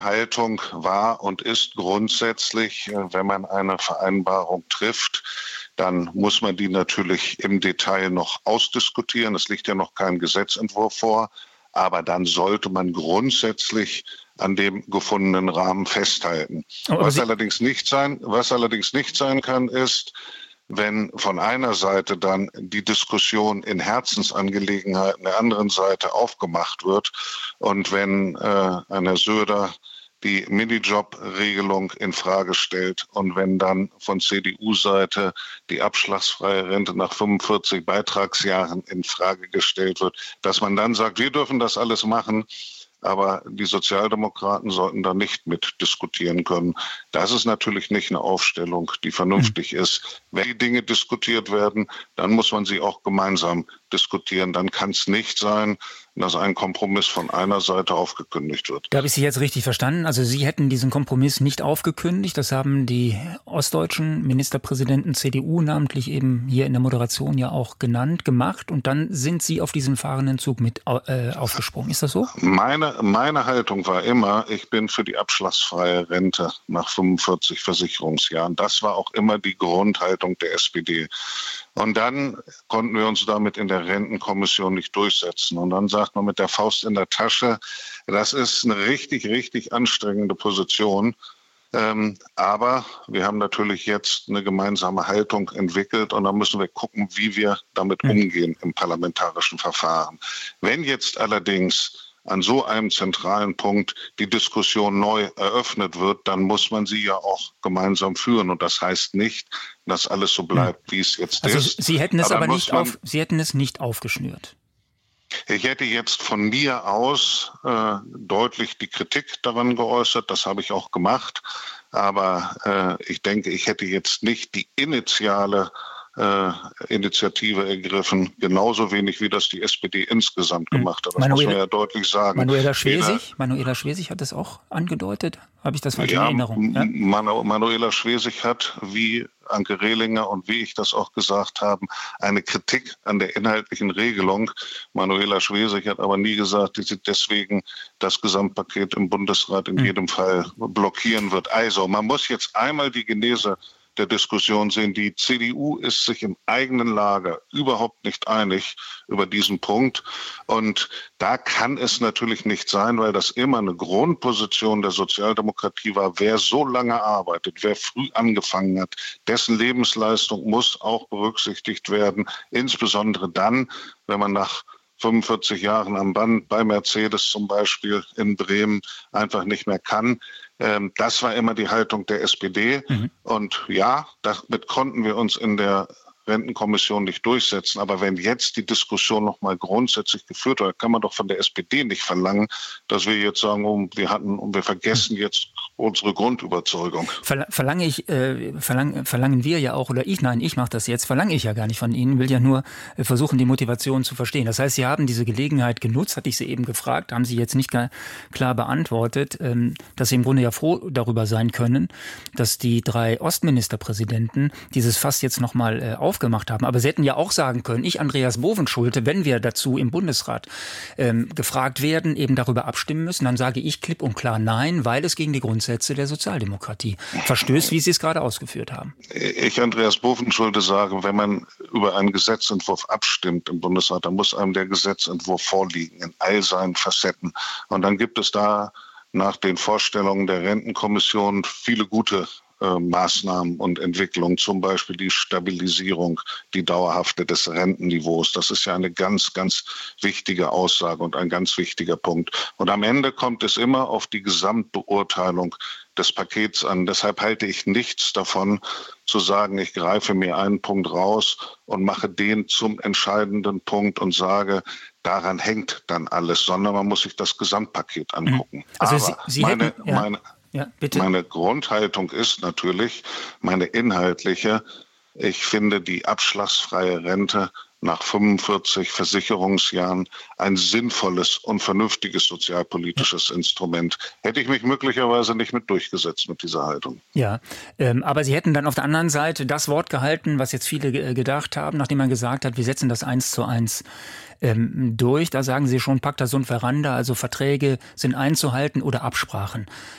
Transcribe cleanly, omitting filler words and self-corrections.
Haltung war und ist grundsätzlich, wenn man eine Vereinbarung trifft, dann muss man die natürlich im Detail noch ausdiskutieren. Es liegt ja noch kein Gesetzentwurf vor, aber dann sollte man grundsätzlich an dem gefundenen Rahmen festhalten. Was allerdings nicht sein kann, ist, wenn von einer Seite dann die Diskussion in Herzensangelegenheiten der anderen Seite aufgemacht wird und wenn ein Herr Söder die Minijob-Regelung in Frage stellt und wenn dann von CDU-Seite die abschlagsfreie Rente nach 45 Beitragsjahren in Frage gestellt wird, dass man dann sagt, wir dürfen das alles machen, aber die Sozialdemokraten sollten da nicht mit diskutieren können. Das ist natürlich nicht eine Aufstellung, die vernünftig ist. Wenn die Dinge diskutiert werden, dann muss man sie auch gemeinsam diskutieren. Dann kann es nicht sein, dass ein Kompromiss von einer Seite aufgekündigt wird. Da habe ich Sie jetzt richtig verstanden. Also Sie hätten diesen Kompromiss nicht aufgekündigt. Das haben die ostdeutschen Ministerpräsidenten CDU namentlich eben hier in der Moderation ja auch gemacht. Und dann sind Sie auf diesen fahrenden Zug mit aufgesprungen. Ist das so? Meine Haltung war immer, ich bin für die abschlagsfreie Rente nach 45 Versicherungsjahren. Das war auch immer die Grundhaltung der SPD. Und dann konnten wir uns damit in der Rentenkommission nicht durchsetzen. Und dann sagt man mit der Faust in der Tasche, das ist eine richtig, richtig anstrengende Position. Aber wir haben natürlich jetzt eine gemeinsame Haltung entwickelt und dann müssen wir gucken, wie wir damit umgehen im parlamentarischen Verfahren. Wenn jetzt allerdings an so einem zentralen Punkt die Diskussion neu eröffnet wird, dann muss man sie ja auch gemeinsam führen. Und das heißt nicht, dass alles so bleibt, wie es jetzt ist. Sie hätten es Sie hätten es nicht aufgeschnürt. Ich hätte jetzt von mir aus deutlich die Kritik daran geäußert. Das habe ich auch gemacht. Aber ich denke, ich hätte jetzt nicht die initiale Initiative ergriffen, genauso wenig wie das die SPD insgesamt gemacht hat. Das muss man ja deutlich sagen. Manuela Schwesig hat das auch angedeutet. Habe ich das falsch in Erinnerung? Ja? Manuela Schwesig hat, wie Anke Rehlinger und wie ich das auch gesagt haben, eine Kritik an der inhaltlichen Regelung. Manuela Schwesig hat aber nie gesagt, dass sie deswegen das Gesamtpaket im Bundesrat in jedem Fall blockieren wird. Also, man muss jetzt einmal die Genese der Diskussion sehen. Die CDU ist sich im eigenen Lager überhaupt nicht einig über diesen Punkt. Und da kann es natürlich nicht sein, weil das immer eine Grundposition der Sozialdemokratie war. Wer so lange arbeitet, wer früh angefangen hat, dessen Lebensleistung muss auch berücksichtigt werden. Insbesondere dann, wenn man nach 45 Jahren am Band bei Mercedes zum Beispiel in Bremen einfach nicht mehr kann. Das war immer die Haltung der SPD. Und ja, damit konnten wir uns in der Rentenkommission nicht durchsetzen. Aber wenn jetzt die Diskussion noch mal grundsätzlich geführt wird, kann man doch von der SPD nicht verlangen, dass wir jetzt sagen, wir vergessen jetzt unsere Grundüberzeugung. Verlangen wir ja auch, oder ich mache das jetzt, verlange ich ja gar nicht von Ihnen, will ja nur versuchen, die Motivation zu verstehen. Das heißt, Sie haben diese Gelegenheit genutzt, hatte ich Sie eben gefragt, haben Sie jetzt nicht klar beantwortet, dass Sie im Grunde ja froh darüber sein können, dass die 3 Ostministerpräsidenten dieses Fass jetzt nochmal aufgemacht haben. Aber Sie hätten ja auch sagen können, ich, Andreas Bovenschulte, wenn wir dazu im Bundesrat gefragt werden, eben darüber abstimmen müssen, dann sage ich klipp und klar nein, weil es gegen die Grundsätze der Sozialdemokratie verstößt, wie Sie es gerade ausgeführt haben. Ich, Andreas Bovenschulte, sage, wenn man über einen Gesetzentwurf abstimmt im Bundesrat, dann muss einem der Gesetzentwurf vorliegen in all seinen Facetten. Und dann gibt es da nach den Vorstellungen der Rentenkommission viele gute Maßnahmen und Entwicklungen, zum Beispiel die Stabilisierung, die dauerhafte des Rentenniveaus. Das ist ja eine ganz, ganz wichtige Aussage und ein ganz wichtiger Punkt. Und am Ende kommt es immer auf die Gesamtbeurteilung des Pakets an. Deshalb halte ich nichts davon, zu sagen, ich greife mir einen Punkt raus und mache den zum entscheidenden Punkt und sage, daran hängt dann alles, sondern man muss sich das Gesamtpaket angucken. Also Aber Ja, bitte. Meine Grundhaltung ist natürlich, meine inhaltliche, ich finde die abschlagsfreie Rente nach 45 Versicherungsjahren ein sinnvolles und vernünftiges sozialpolitisches Instrument. Hätte ich mich möglicherweise nicht mit durchgesetzt mit dieser Haltung. Ja, aber Sie hätten dann auf der anderen Seite das Wort gehalten, was jetzt viele gedacht haben, nachdem man gesagt hat, wir setzen das 1:1 durch. Da sagen Sie schon, Pacta sunt veranda, also Verträge sind einzuhalten oder Absprachen.